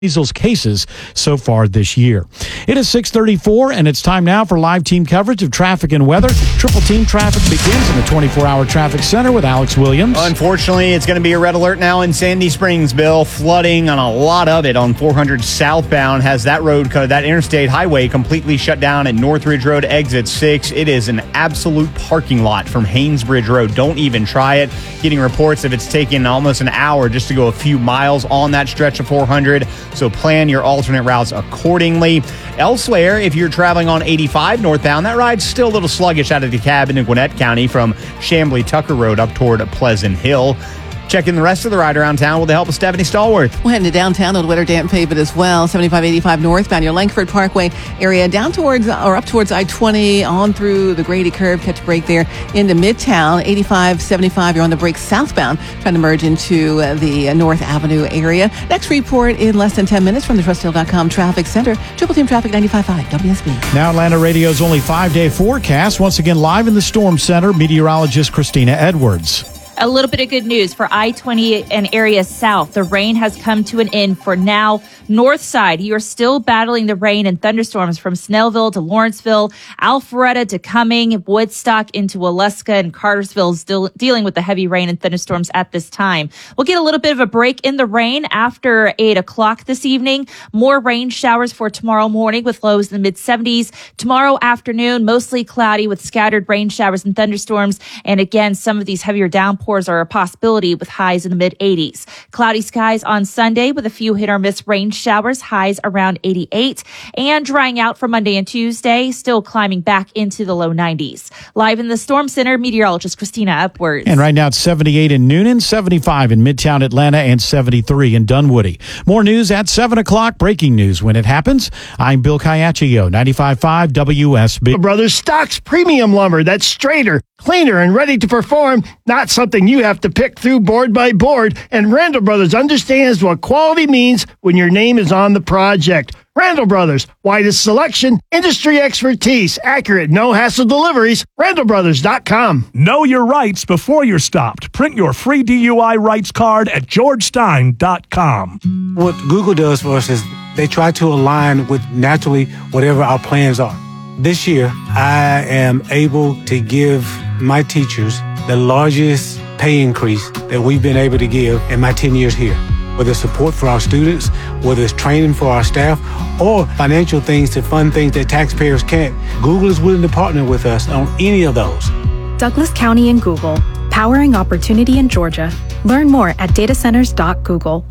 measles cases so far this year. It is 6:34, and it's time now for live team coverage of traffic and weather. Triple team traffic begins in the 24-hour traffic center with Alex Williams. Unfortunately, it's going to be a red alert now in Sandy Springs, Bill. Flooding on a lot of it on 400 southbound has that that interstate highway completely shut down at Northridge Road exit 6. It is an absolute parking lot from Haynesbridge Road. Don't even try it. Getting reports of it's taken almost an hour just to go a few miles on that stretch of 400. So plan your alternate routes accordingly. Elsewhere, if you're traveling on 85 northbound, that ride's still a little sluggish out of DeKalb into Gwinnett County from Chamblee-Tucker Road up toward Pleasant Hill. Checking the rest of the ride around town with the help of Stephanie Stallworth. We're heading to downtown on wetter damp pavement as well. 75-85 northbound, your Langford Parkway area down towards or up towards I-20 on through the Grady Curve. Catch a break there into Midtown. 85-75, you're on the break southbound, trying to merge into the North Avenue area. Next report in less than 10 minutes from the TrustHill.com Traffic Center. Triple Team Traffic 95.5 WSB. Now Atlanta Radio's only 5-day forecast. Once again live in the Storm Center, meteorologist Christina Edwards. A little bit of good news for I-20 and areas south. The rain has come to an end for now. North side, you are still battling the rain and thunderstorms from Snellville to Lawrenceville, Alpharetta to Cumming, Woodstock into Waleska, and Cartersville still dealing with the heavy rain and thunderstorms at this time. We'll get a little bit of a break in the rain after 8 o'clock this evening. More rain showers for tomorrow morning with lows in the mid-70s. Tomorrow afternoon, mostly cloudy with scattered rain showers and thunderstorms. And again, some of these heavier downpours are a possibility with highs in the mid-80s. Cloudy skies on Sunday with a few hit-or-miss rain showers, highs around 88. And drying out for Monday and Tuesday, still climbing back into the low 90s. Live in the Storm Center, meteorologist Christina Edwards. And right now it's 78 in Noonan, 75 in Midtown Atlanta, and 73 in Dunwoody. More news at 7 o'clock. Breaking news when it happens. I'm Bill Caiaccio, 95.5 WSB. Brothers Stocks Premium Lumber that's straighter, cleaner, and ready to perform. Not something you have to pick through board by board. And Randall Brothers understands what quality means when your name is on the project. Randall Brothers, widest selection, industry expertise, accurate, no-hassle deliveries, randallbrothers.com. Know your rights before you're stopped. Print your free DUI rights card at georgestein.com. What Google does for us is they try to align with naturally whatever our plans are. This year, I am able to give my teachers the largest pay increase that we've been able to give in my 10 years here. Whether it's support for our students, whether it's training for our staff, or financial things to fund things that taxpayers can't, Google is willing to partner with us on any of those. Douglas County and Google, powering opportunity in Georgia. Learn more at datacenters.google.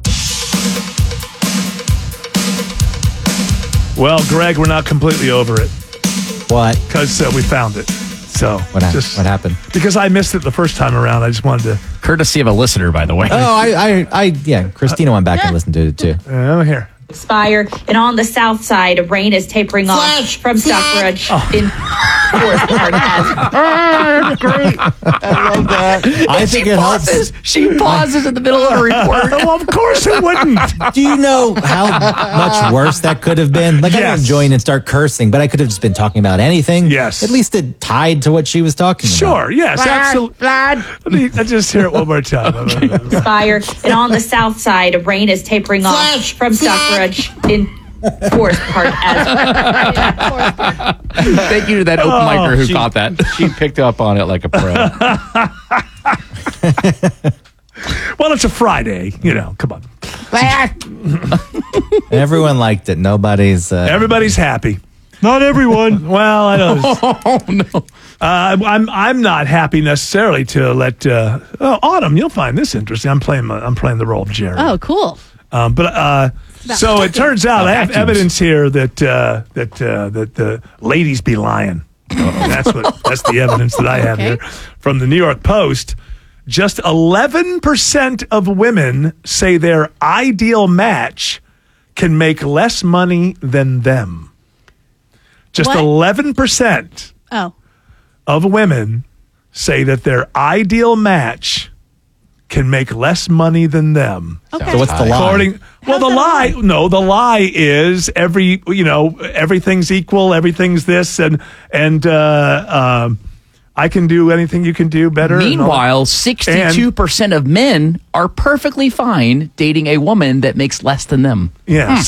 Well, Greg, we're not completely over it. What? Because we found it. So what happened? Because I missed it the first time around. I just wanted to. Courtesy of a listener, by the way. Oh, yeah. Christina went back and listened to it too. Oh, here. Expire. And on the south side, rain is tapering off from Stockbridge in Forest Park. Great. I love that. I think it helps. She pauses in the middle of a report. Well, of course it wouldn't. Do you know how much worse that could have been? Like, I didn't join and start cursing, but I could have just been talking about anything. Yes. At least it tied to what she was talking about. Sure, yes, absolutely. Let me just hear it one more time. Expire. And on the south side, rain is tapering off from Stockbridge in Forest Park. Thank you to that open micer who caught that. She picked up on it like a pro. Well, it's a Friday. Come on. Everyone liked it. Everybody's happy. Not everyone. Well, I know. Oh, no. I'm not happy necessarily to let Autumn. You'll find this interesting. I'm playing the role of Jerry. Oh, cool. So it turns out I have evidence here that the ladies be lying. That's the evidence that I have here from the New York Post. Just 11% of women say their ideal match can make less money than them. Just 11% of women say that their ideal match can make less money than them. Okay. So what's the lie? The lie is everything's equal, everything's this, and I can do anything you can do better. Meanwhile, 62% of men are perfectly fine dating a woman that makes less than them. Yeah.